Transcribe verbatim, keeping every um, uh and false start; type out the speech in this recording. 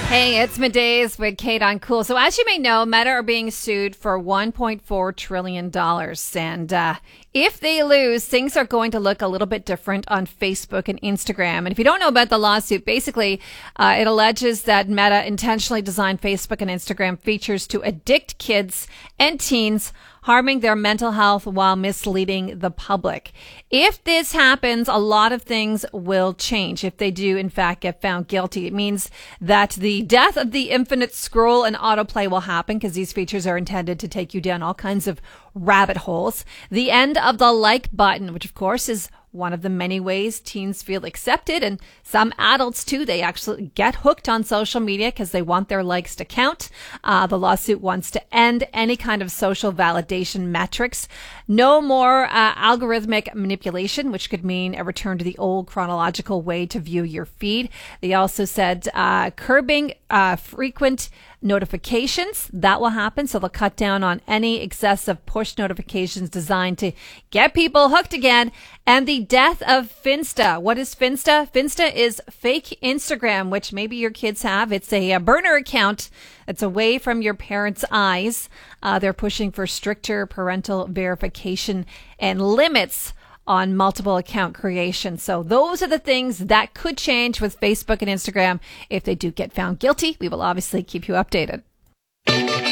Hey, it's Middays with Kate on Cool. So as you may know, Meta are being sued for one point four trillion dollars. And uh, if they lose, things are going to look a little bit different on Facebook and Instagram. And if you don't know about the lawsuit, basically uh, it alleges that Meta intentionally designed Facebook and Instagram features to addict kids and teens, harming their mental health while misleading the public. If this happens, a lot of things will change. If they do, in fact, get found guilty, it means that the death of the infinite scroll and autoplay will happen, because these features are intended to take you down all kinds of rabbit holes. The end of the like button, which of course is one of the many ways teens feel accepted, and some adults too. They actually get hooked on social media because they want their likes to count. Uh, the lawsuit wants to end any kind of social validation metrics. No more uh, algorithmic manipulation, which could mean a return to the old chronological way to view your feed. They also said uh, curbing uh, frequent notifications. That will happen. So they'll cut down on any excessive push notifications designed to get people hooked again. And the death of Finsta. What is Finsta? Finsta is fake Instagram, which maybe your kids have. It's a, a burner account that's away from your parents' eyes. Uh, they're pushing for stricter parental verification and limits on multiple account creation. So those are the things that could change with Facebook and Instagram if they do get found guilty. We will obviously keep you updated.